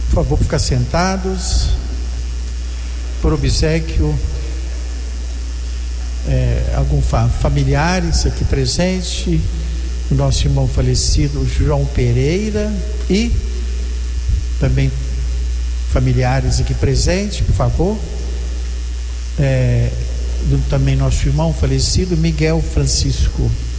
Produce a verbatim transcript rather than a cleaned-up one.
Por favor, ficar sentados. Por obséquio, é, alguns familiares aqui presentes, o nosso irmão falecido João Pereira, e também familiares aqui presentes, por favor. É, do, também nosso irmão falecido Miguel Francisco